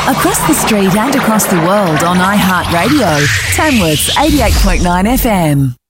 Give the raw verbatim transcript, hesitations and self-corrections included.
Across the street and across the world on iHeartRadio. Tamworth's eighty-eight point nine F M.